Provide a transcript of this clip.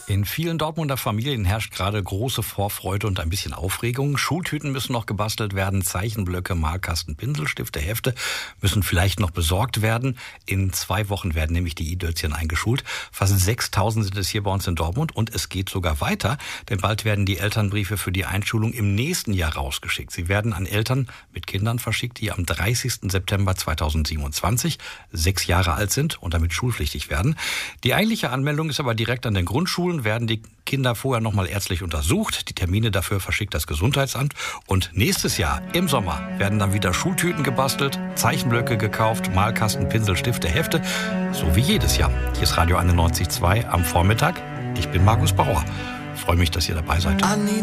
In vielen Dortmunder Familien herrscht gerade große Vorfreude und ein bisschen Aufregung. Schultüten müssen noch gebastelt werden, Zeichenblöcke, Malkasten, Pinselstifte, Hefte müssen vielleicht noch besorgt werden. In 2 Wochen werden nämlich die I-Dölzchen eingeschult. Fast 6.000 sind es hier bei uns in Dortmund und es geht sogar weiter, denn bald werden die Elternbriefe für die Einschulung im nächsten Jahr rausgeschickt. Sie werden an Eltern mit Kindern verschickt, die am 30. September 2027 6 Jahre alt sind und damit schulpflichtig werden. Die eigentliche Anmeldung ist aber direkt an den Grundschulen, werden die Kinder vorher nochmal ärztlich untersucht. Die Termine dafür verschickt das Gesundheitsamt. Und nächstes Jahr im Sommer werden dann wieder Schultüten gebastelt, Zeichenblöcke gekauft, Malkasten, Pinsel, Stifte, Hefte. So wie jedes Jahr. Hier ist Radio 91.2 am Vormittag. Ich bin Markus Bauer. Freue mich, dass ihr dabei seid.